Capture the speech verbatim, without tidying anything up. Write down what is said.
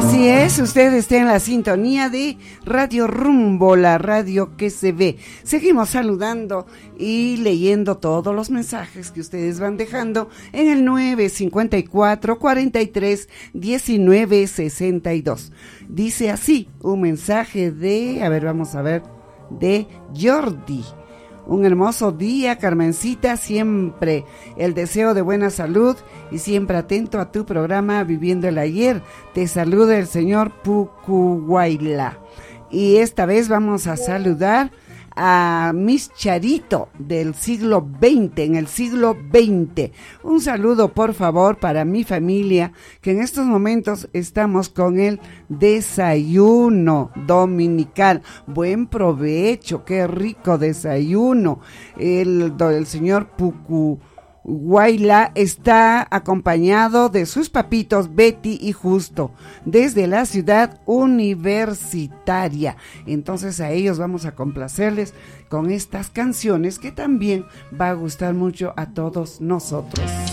Así es, usted está en la sintonía de Radio Rumbo, la radio que se ve. Seguimos saludando y leyendo todos los mensajes que ustedes van dejando en el nueve cinco cuatro, cuarenta y tres, diecinueve sesenta y dos. Dice así, un mensaje de, a ver, vamos a ver, de Jordi. Un hermoso día, Carmencita, siempre el deseo de buena salud y siempre atento a tu programa Viviendo el Ayer. Te saluda el señor Pucuhuayla. Y esta vez vamos a saludar a Miss Charito del siglo veinte, en el siglo veinte. Un saludo, por favor, para mi familia, que en estos momentos estamos con el desayuno dominical. Buen provecho, qué rico desayuno. El, el señor Pucu Guayla está acompañado de sus papitos Betty y Justo desde la ciudad universitaria. Entonces a ellos vamos a complacerles con estas canciones que también va a gustar mucho a todos nosotros.